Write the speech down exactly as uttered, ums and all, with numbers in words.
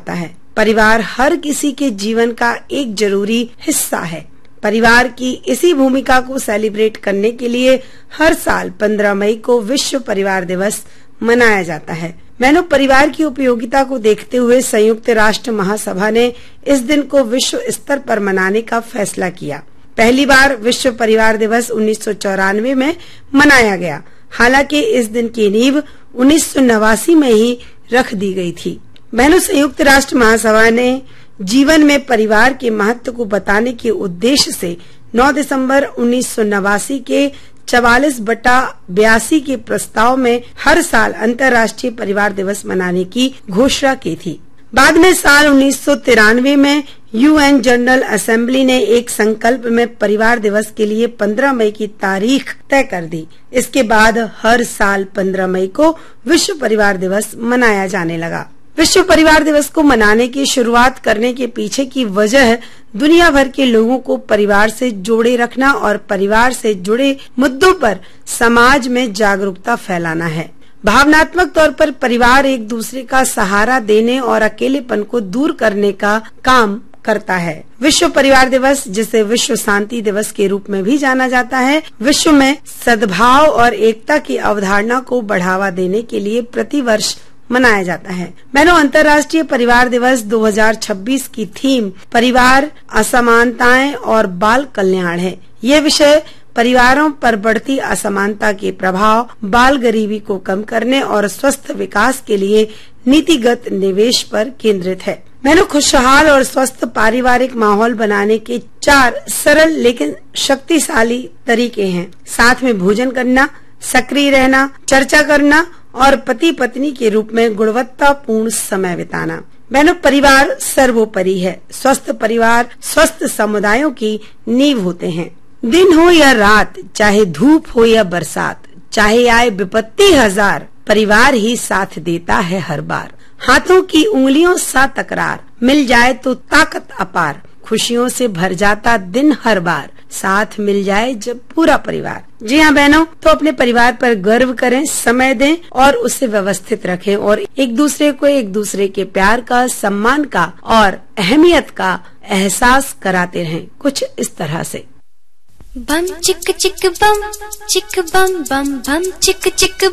आता है। परिवार हर किसी के जीवन का एक जरूरी हिस्सा है। परिवार की इसी भूमिका को सेलिब्रेट करने के लिए हर साल पंद्रह मई को विश्व परिवार दिवस मनाया जाता है। बहनों, परिवार की उपयोगिता को देखते हुए संयुक्त राष्ट्र महासभा ने इस दिन को विश्व स्तर पर मनाने का फैसला किया। पहली बार विश्व परिवार दिवस उन्नीस सौ चौरानवे में मनाया गया। हालांकि इस दिन की नींव उन्नीस सौ नवासी में ही रख दी गई थी। बहनों, संयुक्त राष्ट्र महासभा ने जीवन में परिवार के महत्व को बताने के उद्देश्य से नौ दिसंबर उन्नीस सौ नवासी के चवालीस बटा बयासी के प्रस्ताव में हर साल अंतर्राष्ट्रीय परिवार दिवस मनाने की घोषणा की थी। बाद में साल उन्नीस सौ तिरानवे में यूएन जनरल असेंबली ने एक संकल्प में परिवार दिवस के लिए पंद्रह मई की तारीख तय कर दी। इसके बाद हर साल पंद्रह मई को विश्व परिवार दिवस मनाया जाने लगा। विश्व परिवार दिवस को मनाने की शुरुआत करने के पीछे की वजह दुनिया भर के लोगों को परिवार से जोड़े रखना और परिवार से जुड़े मुद्दों पर समाज में जागरूकता फैलाना है। भावनात्मक तौर पर परिवार एक दूसरे का सहारा देने और अकेलेपन को दूर करने का काम करता है। विश्व परिवार दिवस, जिसे विश्व शांति दिवस के रूप में भी जाना जाता है, विश्व में सद्भाव और एकता की अवधारणा को बढ़ावा देने के लिए प्रति वर्ष मनाया जाता है। बहनों, अंतर्राष्ट्रीय परिवार दिवस दो हज़ार छब्बीस की थीम परिवार, असमानताएं और बाल कल्याण है। ये विषय परिवारों पर बढ़ती असमानता के प्रभाव, बाल गरीबी को कम करने और स्वस्थ विकास के लिए नीतिगत निवेश पर केंद्रित है। बहनों, खुशहाल और स्वस्थ पारिवारिक माहौल बनाने के चार सरल लेकिन शक्तिशाली तरीके हैं। साथ में भोजन करना, सक्रिय रहना, चर्चा करना और पति पत्नी के रूप में गुणवत्तापूर्ण समय बिताना। बहनों, परिवार सर्वोपरि है। स्वस्थ परिवार स्वस्थ समुदायों की नींव होते हैं। दिन हो या रात, चाहे धूप हो या बरसात, चाहे आए विपत्ति हजार, परिवार ही साथ देता है हर बार। हाथों की उंगलियों सा तकरार, मिल जाए तो ताकत अपार, खुशियों से भर जाता दिन हर बार, साथ मिल जाए जब पूरा परिवार। जी हाँ बहनों, तो अपने परिवार पर गर्व करें, समय दें और उसे व्यवस्थित रखें और एक दूसरे को एक दूसरे के प्यार का, सम्मान का और अहमियत का एहसास कराते रहें। कुछ इस तरह से। बम चिक चिक बम चिक बम बम बम चिक चिक